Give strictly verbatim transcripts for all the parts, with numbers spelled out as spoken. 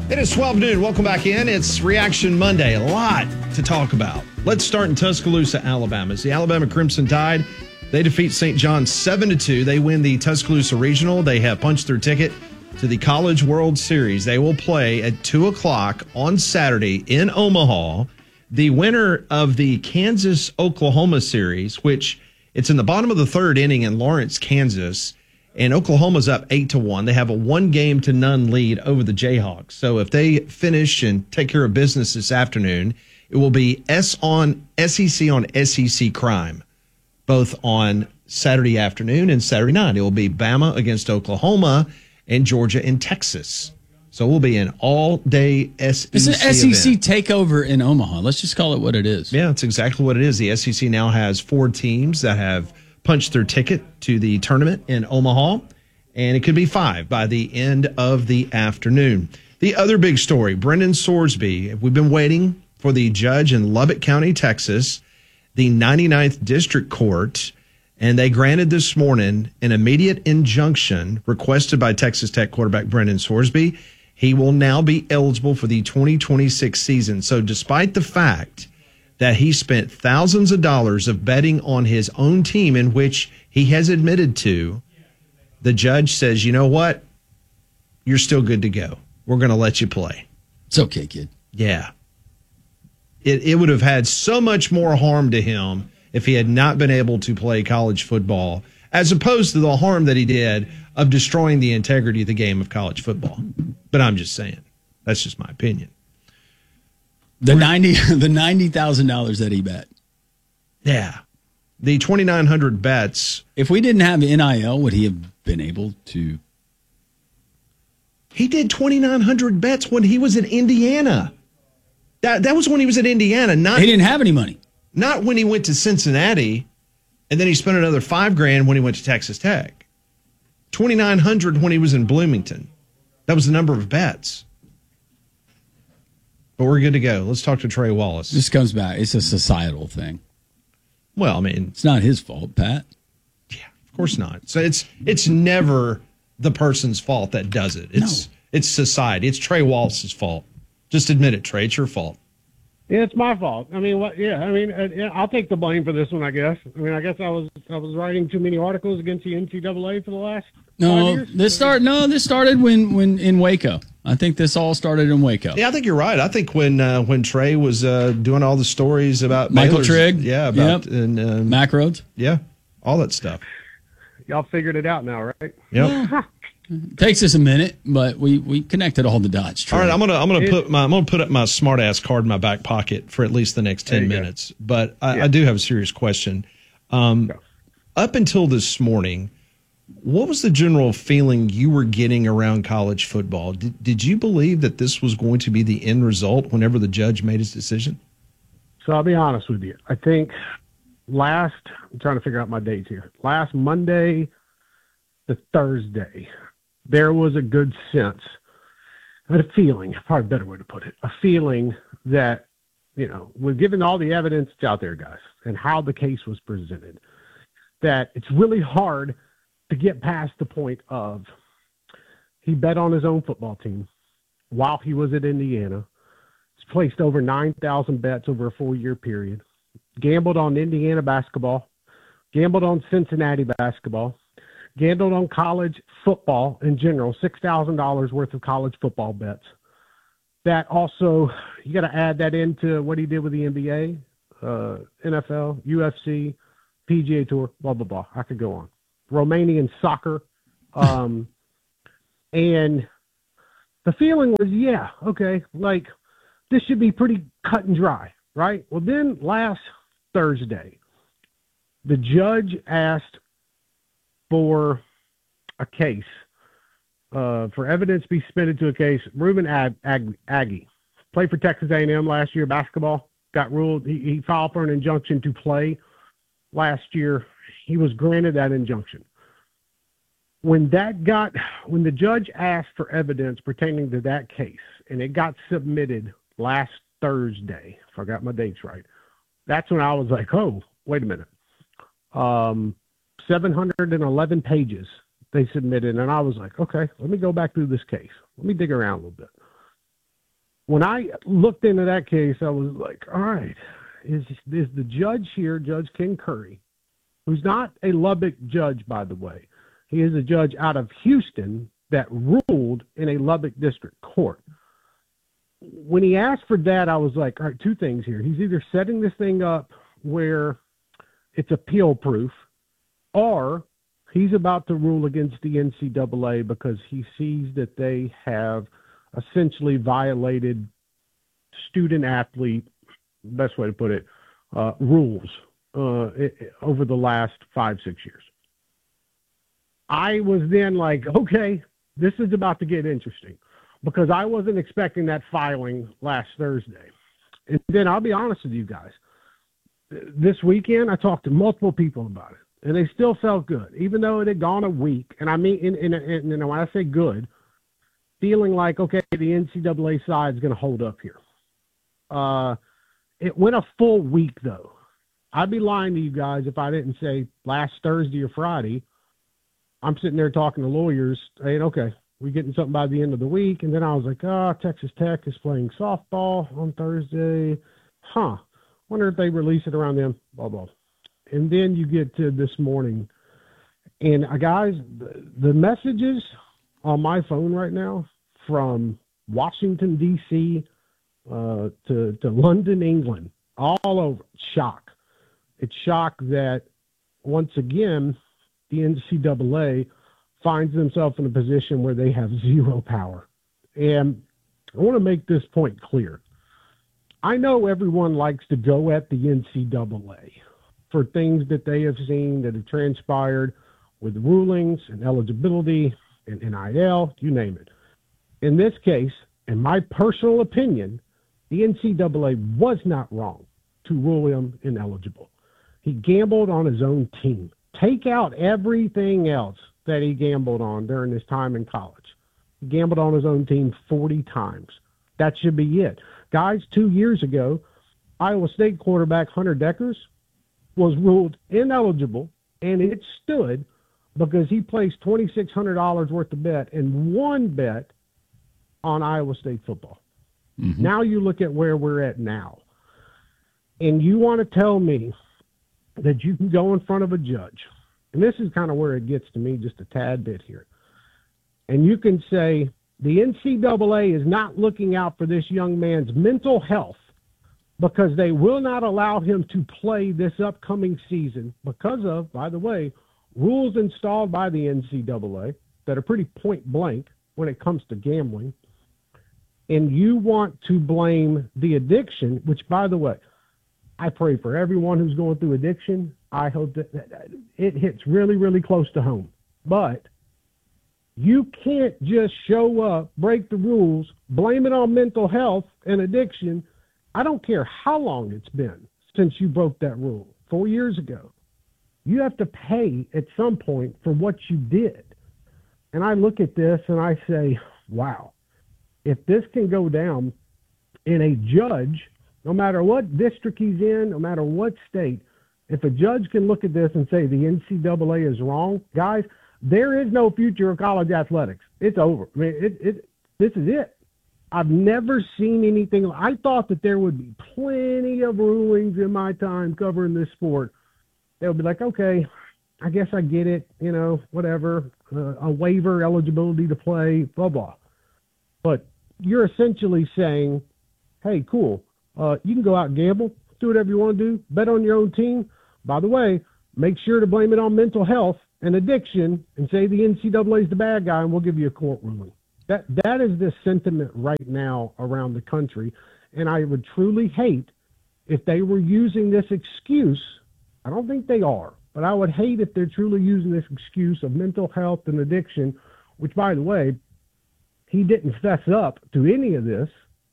It is twelve noon. Welcome back in. It's Reaction Monday. A lot to talk about. Let's start in Tuscaloosa, Alabama. It's the Alabama Crimson Tide. They defeat Saint John seven to two. They win the Tuscaloosa Regional. They have punched their ticket to the College World Series. They will play at two o'clock on Saturday in Omaha. The winner of the Kansas-Oklahoma series, which it's in the bottom of the third inning in Lawrence, Kansas, and Oklahoma's up eight to one. They have a one game to none lead over the Jayhawks. So if they finish and take care of business this afternoon, it will be S on S E C on S E C crime, both on Saturday afternoon and Saturday night. It will be Bama against Oklahoma and Georgia and Texas. So we'll be an all-day S E C It's an S E C event. takeover in Omaha. Let's just call it what it is. Yeah, that's exactly what it is. The S E C now has four teams that have punched their ticket to the tournament in Omaha, and it could be five by the end of the afternoon. The other big story, Brendan Sorsby. We've been waiting for the judge in Lubbock County, Texas, the ninety-ninth District Court, and they granted this morning an immediate injunction requested by Texas Tech quarterback Brendan Sorsby. He will now be eligible for the twenty twenty-six season. So despite the fact that he spent thousands of dollars of betting on his own team, in which he has admitted to, the judge says, you know what? You're still good to go. We're going to let you play. It's okay, kid. Yeah. It, it would have had so much more harm to him if he had not been able to play college football, as opposed to the harm that he did of destroying the integrity of the game of college football. But I'm just saying. That's just my opinion. The ninety the ninety thousand dollars that he bet. Yeah. The twenty-nine hundred bets. If we didn't have N I L, would he have been able to? He did twenty-nine hundred bets when he was in Indiana. That that was when he was in Indiana. Not He didn't have any money. Not when he went to Cincinnati, and then he spent another five grand when he went to Texas Tech. twenty-nine hundred when he was in Bloomington. That was the number of bets. But we're good to go. Let's talk to Trey Wallace. This comes back. It's a societal thing. Well, I mean, it's not his fault, Pat. Yeah, of course not. So it's it's never the person's fault that does it. It's No. it's society. It's Trey Wallace's fault. Just admit it, Trey. It's your fault. Yeah, it's my fault. I mean, what? Yeah, I mean, uh, yeah, I'll take the blame for this one. I guess. I mean, I guess I was I was writing too many articles against the N C double A for the last five No, years. this start. No, this started when when in Waco. I think this all started in Waco. Yeah, I think you're right. I think when uh, when Trey was uh, doing all the stories about Michael Baylor's- Trigg, yeah, about yep. and um, Mac Rhodes, yeah, all that stuff. Y'all figured it out now, right? Yep. Takes us a minute, but we, we connected all the dots. Trey. All right, I'm gonna I'm gonna It- put my I'm gonna put up my smart ass card in my back pocket for at least the next ten There you go. minutes. But I, Yeah. I do have a serious question. Um, Go. up until this morning, what was the general feeling you were getting around college football? Did, did you believe that this was going to be the end result whenever the judge made his decision? So I'll be honest with you. I think last, I'm trying to figure out my dates here. Last Monday to Thursday, there was a good sense, I had a feeling, probably a better way to put it, a feeling that, you know, with given all the evidence that's out there, guys, and how the case was presented, that it's really hard to get past the point of he bet on his own football team while he was at Indiana. He's placed over nine thousand bets over a four-year period, gambled on Indiana basketball, gambled on Cincinnati basketball, gambled on college football in general, six thousand dollars worth of college football bets. That also, you got to add that into what he did with the N B A, uh, N F L, U F C, P G A Tour, blah, blah, blah. I could go on. Romanian soccer. Um, and the feeling was, yeah, okay, like this should be pretty cut and dry, right? Well, then last Thursday, the judge asked for a case, uh, for evidence to be submitted to a case. Reuben Ag- Ag- Aggie played for Texas A and M last year, basketball, got ruled. He, he filed for an injunction to play last year. He was granted that injunction. When that got, when the judge asked for evidence pertaining to that case, and it got submitted last Thursday, if I got my dates right, that's when I was like, oh, wait a minute. Um, seven hundred eleven pages they submitted, and I was like, okay, let me go back through this case. Let me dig around a little bit. when I looked into that case, I was like, all right, is, is the judge here, Judge Ken Curry, who's not a Lubbock judge, by the way. He is a judge out of Houston that ruled in a Lubbock district court. When he asked for that, I was like, all right, two things here. He's either setting this thing up where it's appeal proof, or he's about to rule against the N C double A because he sees that they have essentially violated student athlete, best way to put it, uh, rules uh, it, over the last five, six years. I was then like, okay, this is about to get interesting, because I wasn't expecting that filing last Thursday. And then I'll be honest with you guys. This weekend, I talked to multiple people about it, and they still felt good, even though it had gone a week. And I mean, in, in, in, in, when I say good, feeling like, okay, the N C double A side is going to hold up here. Uh, it went a full week, though. I'd be lying to you guys if I didn't say last Thursday or Friday, I'm sitting there talking to lawyers, saying, okay, we're getting something by the end of the week. And then I was like, oh, Texas Tech is playing softball on Thursday. Huh. Wonder if they release it around them, blah, blah. And then you get to this morning. And uh, guys, the, the messages on my phone right now from Washington, D C uh, to, to London, England, all over, shock. It's shock that, once again, the N C double A finds themselves in a position where they have zero power. And I want to make this point clear. I know everyone likes to go at the N C double A for things that they have seen that have transpired with rulings and eligibility and N I L, you name it. In this case, in my personal opinion, the N C double A was not wrong to rule him ineligible. He gambled on his own team. Take out everything else that he gambled on during his time in college. He gambled on his own team forty times. That should be it. Guys, two years ago, Iowa State quarterback Hunter Deckers was ruled ineligible, and it stood because he placed two thousand six hundred dollars worth of bet and one bet on Iowa State football. Mm-hmm. Now you look at where we're at now, and you want to tell me that you can go in front of a judge, and this is kind of where it gets to me just a tad bit here, and you can say the N C double A is not looking out for this young man's mental health because they will not allow him to play this upcoming season because of, by the way, rules installed by the N C double A that are pretty point blank when it comes to gambling. And you want to blame the addiction, which, by the way, I pray for everyone who's going through addiction. I hope that, that it hits really, really close to home. But you can't just show up, break the rules, blame it on mental health and addiction. I don't care how long it's been since you broke that rule, four years ago. You have to pay at some point for what you did. And I look at this and I say, wow, if this can go down in a judge, no matter what district he's in, no matter what state, if a judge can look at this and say the N C double A is wrong, guys, there is no future of college athletics. It's over. I mean, it, it, this is it. I've never seen anything. I thought that there would be plenty of rulings in my time covering this sport. They would be like, okay, I guess I get it, you know, whatever, uh, a waiver, eligibility to play, blah, blah. But you're essentially saying, hey, cool, uh, you can go out and gamble, do whatever you want to do, bet on your own team. By the way, make sure to blame it on mental health and addiction and say the N C double A is the bad guy and we'll give you a court ruling. That That is the sentiment right now around the country. And I would truly hate if they were using this excuse. I don't think they are, but I would hate if they're truly using this excuse of mental health and addiction, which, by the way, he didn't fess up to any of this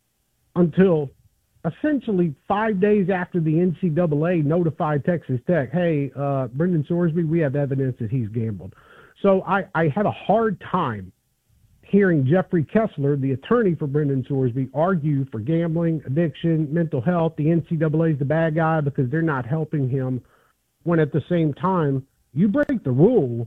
until essentially five days after the N C double A notified Texas Tech, hey, uh, Brendan Sorsby, we have evidence that he's gambled. So I, I had a hard time hearing Jeffrey Kessler, the attorney for Brendan Sorsby, argue for gambling, addiction, mental health. The N C double A is the bad guy because they're not helping him, when at the same time, you break the rule,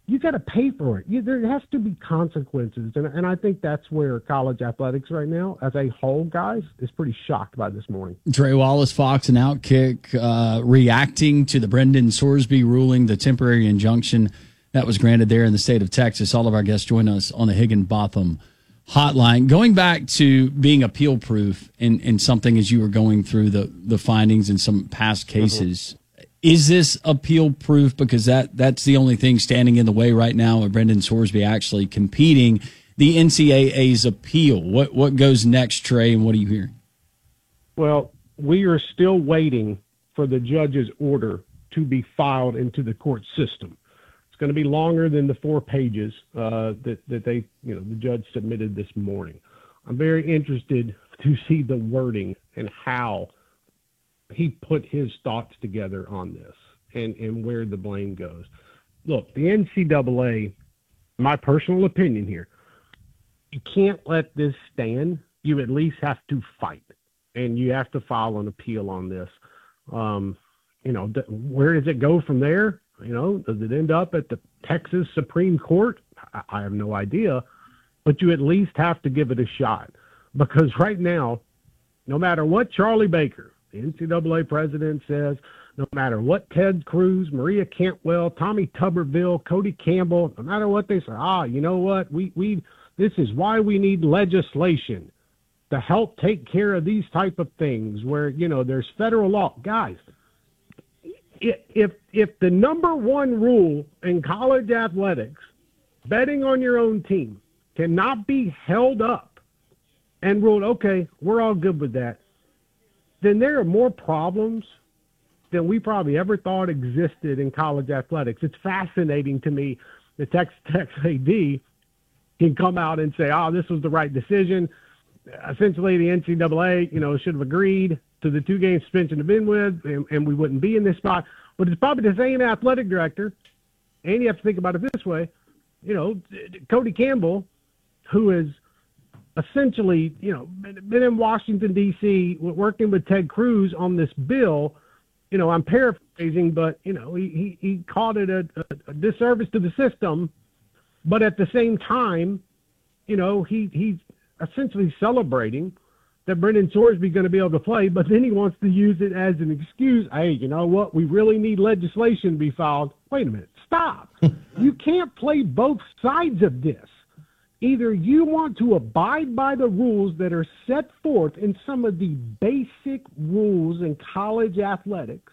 you got to pay for it. You, there has to be consequences. And, and I think that's where college athletics right now, as a whole, guys, is pretty shocked by this morning. Trey Wallace, Fox, and Outkick uh, reacting to the Brendan Sorsby ruling, the temporary injunction that was granted there in the state of Texas. All of our guests join us on the Higginbotham hotline. Going back to being appeal proof in, in something as you were going through the, the findings in some past cases, mm-hmm. Is this appeal proof? Because that, that's the only thing standing in the way right now of Brendan Sorsby actually competing. The N C double A's appeal. What what goes next, Trey, and what are you hearing? Well, we are still waiting for the judge's order to be filed into the court system. It's going to be longer than the four pages uh, that, that they, you know, the judge submitted this morning. I'm very interested to see the wording and how he put his thoughts together on this and, and where the blame goes. Look, the N C double A, my personal opinion here, you can't let this stand. You at least have to fight, and you have to file an appeal on this. Um, you know, th- where does it go from there? You know, does it end up at the Texas Supreme Court? I, I have no idea, but you at least have to give it a shot, because right now, no matter what Charlie Baker, the N C double A president, says, no matter what Ted Cruz, Maria Cantwell, Tommy Tuberville, Cody Campbell, no matter what they say, ah, you know what, we we this is why we need legislation to help take care of these type of things where, you know, there's federal law. Guys, if if the number one rule in college athletics, betting on your own team, cannot be held up and ruled, okay, we're all good with that, then there are more problems than we probably ever thought existed in college athletics. It's fascinating to me that Texas Tech A D can come out and say, oh, this was the right decision. Essentially, the N C double A, you know, should have agreed to the two-game suspension to begin with, and, and we wouldn't be in this spot. But it's probably the same athletic director, and you have to think about it this way, you know, Cody Campbell, who is essentially, you know, been in Washington, D C, working with Ted Cruz on this bill. You know, I'm paraphrasing, but, you know, he, he, he called it a, a disservice to the system. But at the same time, you know, he he's essentially celebrating that Brendan Sorsby is going to be able to play, but then he wants to use it as an excuse. Hey, you know what? We really need legislation to be filed. Wait a minute. Stop. You can't play both sides of this. Either you want to abide by the rules that are set forth in some of the basic rules in college athletics,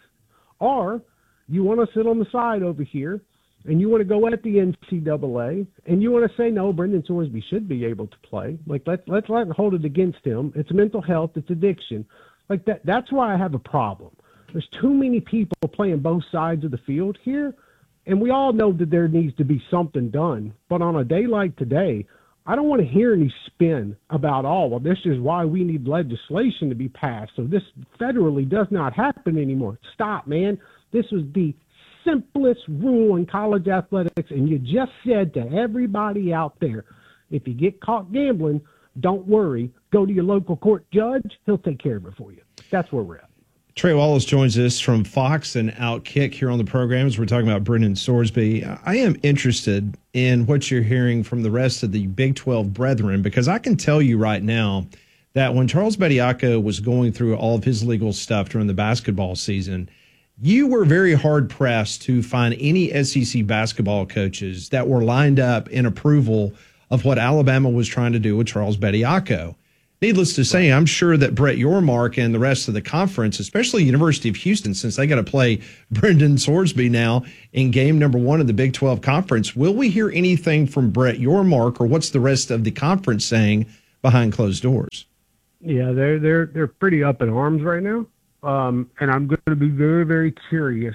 or you want to sit on the side over here and you want to go at the N C double A and you want to say, no, Brendan Sorsby should be able to play. Like, let's, let's let hold it against him. It's mental health. It's addiction. Like that. That's why I have a problem. There's too many people playing both sides of the field here. And we all know that there needs to be something done. But on a day like today, I don't want to hear any spin about, oh, well, this is why we need legislation to be passed, so this federally does not happen anymore. Stop, man. This was the simplest rule in college athletics, and you just said to everybody out there, if you get caught gambling, don't worry. Go to your local court judge. He'll take care of it for you. That's where we're at. Trey Wallace joins us from Fox and Outkick here on the program as we're talking about Brendan Sorsby. I am interested in what you're hearing from the rest of the Big twelve brethren, because I can tell you right now that when Charles Bediako was going through all of his legal stuff during the basketball season, you were very hard-pressed to find any S E C basketball coaches that were lined up in approval of what Alabama was trying to do with Charles Bediako. Needless to say, I'm sure that Brett Yormark and the rest of the conference, especially University of Houston, since they got to play Brendan Sorsby now in game number one of the Big twelve Conference, will we hear anything from Brett Yormark, or what's the rest of the conference saying behind closed doors? Yeah, they're they're they're pretty up in arms right now, um, and I'm going to be very very curious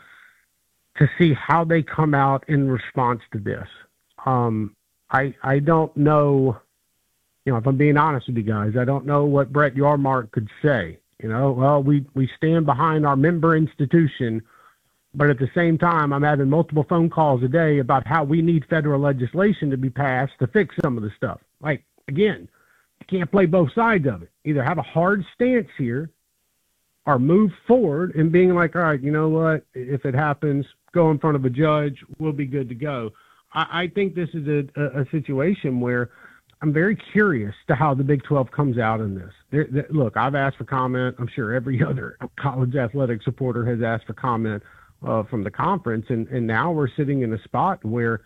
to see how they come out in response to this. Um, I I don't know. You know, if I'm being honest with you guys, I don't know what Brett Yormark could say. You know, well, we, we stand behind our member institution, but at the same time, I'm having multiple phone calls a day about how we need federal legislation to be passed to fix some of the stuff. Like, again, you can't play both sides of it. Either have a hard stance here or move forward and being like, all right, you know what, if it happens, go in front of a judge, we'll be good to go. I, I think this is a, a, a situation where I'm very curious to how the Big twelve comes out in this. There, there, look, I've asked for comment. I'm sure every other college athletic supporter has asked for comment uh, from the conference, and, and now we're sitting in a spot where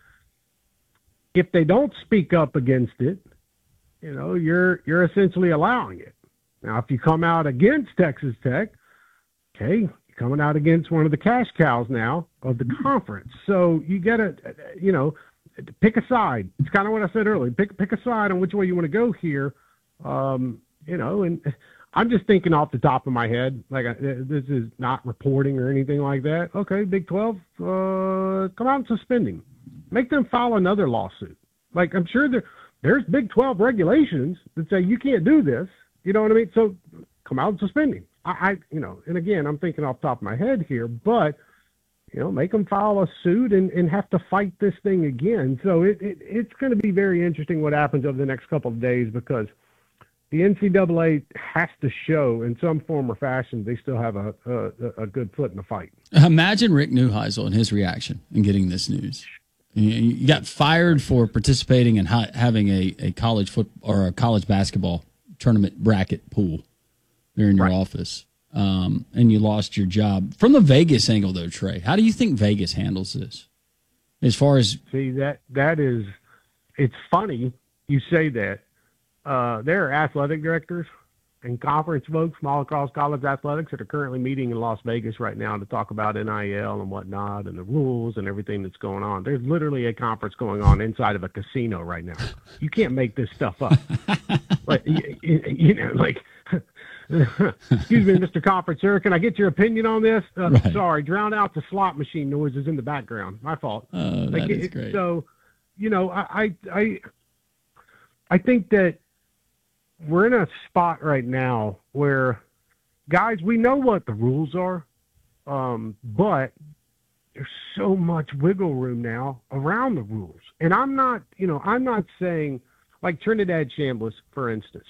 if they don't speak up against it, you know, you're you're essentially allowing it. Now, if you come out against Texas Tech, okay, you're coming out against one of the cash cows now of the conference. So you got to, you know, pick a side. It's kind of what I said earlier. Pick pick a side on which way you want to go here. Um, you know, and I'm just thinking off the top of my head. Like I, this is not reporting or anything like that. Okay, Big twelve, uh, come out and suspend him. Make them file another lawsuit. Like I'm sure there there's Big twelve regulations that say you can't do this. You know what I mean? So come out and suspend him. I, I you know, and again, I'm thinking off the top of my head here, but you know, make them file a suit and, and have to fight this thing again. So it, it it's going to be very interesting what happens over the next couple of days, because the N C double A has to show in some form or fashion they still have a a, a good foot in the fight. Imagine Rick Neuheisel and his reaction in getting this news. You got fired for participating in ha- having a, a college foot or a college basketball tournament bracket pool there in your right. office. Um, and you lost your job. From the Vegas angle, though, Trey, how do you think Vegas handles this? As far as see that that is, it's funny you say that. Uh, there are athletic directors and conference folks from all across college athletics that are currently meeting in Las Vegas right now to talk about N I L and whatnot and the rules and everything that's going on. There's literally a conference going on inside of a casino right now. You can't make this stuff up. Like you, you know, like. Excuse me, Mister Conference, sir. Can I get your opinion on this? Uh, right. Sorry, drown out the slot machine noises in the background. My fault. Oh, like, that is it, great. So, you know, I, I, I think that we're in a spot right now where, guys, we know what the rules are, um, but there's so much wiggle room now around the rules. And I'm not, you know, I'm not saying, like Trinidad Chambliss, for instance,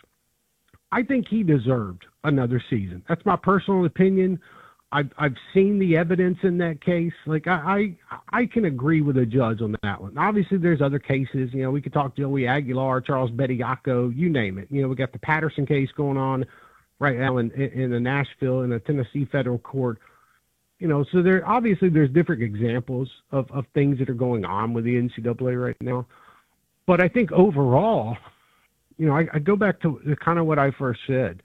I think he deserved another season. That's my personal opinion. I've I've seen the evidence in that case. Like I, I I can agree with a judge on that one. Obviously, there's other cases. You know, we could talk Joey Aguilar, Charles Bediako, you name it. You know, we got the Patterson case going on right now in in the Nashville in the Tennessee federal court. You know, so there obviously there's different examples of of things that are going on with the N C double A right now. But I think overall, you know, I, I go back to kind of what I first said.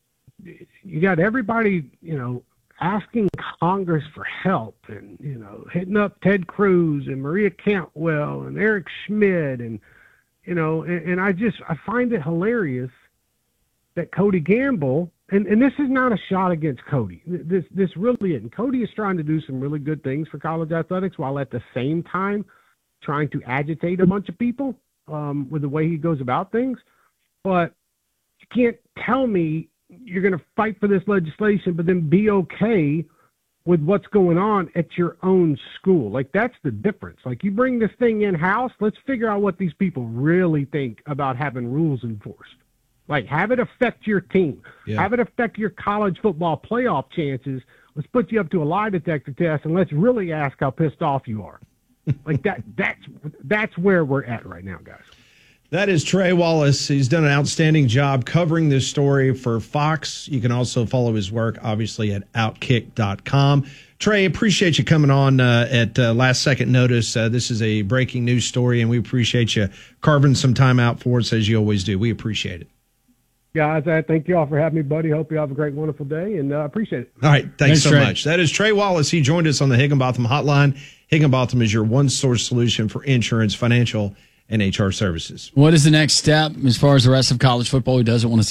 You got everybody, you know, asking Congress for help and, you know, hitting up Ted Cruz and Maria Cantwell and Eric Schmidt. And, you know, and, and I just, I find it hilarious that Cody Gamble, and, and this is not a shot against Cody. This, this really isn't. Cody is trying to do some really good things for college athletics while at the same time trying to agitate a bunch of people um, with the way he goes about things. But you can't tell me you're going to fight for this legislation, but then be okay with what's going on at your own school. Like, that's the difference. Like, you bring this thing in-house, let's figure out what these people really think about having rules enforced. Like, have it affect your team. Yeah. Have it affect your college football playoff chances. Let's put you up to a lie detector test, and let's really ask how pissed off you are. Like, that. that's that's where we're at right now, guys. That is Trey Wallace. He's done an outstanding job covering this story for Fox. You can also follow his work, obviously, at outkick dot com. Trey, appreciate you coming on uh, at uh, last second notice. Uh, this is a breaking news story, and we appreciate you carving some time out for us, as you always do. We appreciate it. Guys, I thank you all for having me, buddy. Hope you have a great, wonderful day, and I uh, appreciate it. All right. Thanks, thanks so Trey. much. That is Trey Wallace. He joined us on the Higginbotham Hotline. Higginbotham is your one-source solution for insurance, financial, and H R services. What is the next step as far as the rest of college football who doesn't want to